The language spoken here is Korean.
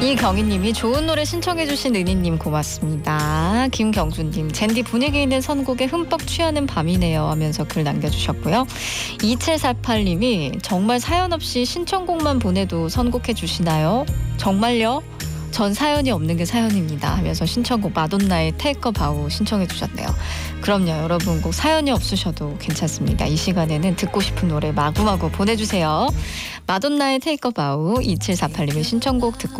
이경희님이 좋은 노래 신청해주신 은희님 고맙습니다. 김경준님 젠디 분위기 있는 선곡에 흠뻑 취하는 밤이네요 하면서 글 남겨주셨고요. 2748님이 정말 사연 없이 신청곡만 보내도 선곡해 주시나요? 정말요? 전 사연이 없는 게 사연입니다 하면서 신청곡 마돈나의 Take a Bow 신청해 주셨네요. 그럼요, 여러분 꼭 사연이 없으셔도 괜찮습니다. 이 시간에는 듣고 싶은 노래 마구마구 보내주세요. 마돈나의 Take a Bow 2748님의 신청곡 듣고